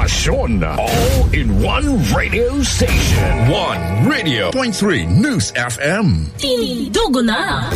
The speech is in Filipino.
impormasyon. All in one radio station. One Radio. 101.3 News FM. Tindugo na!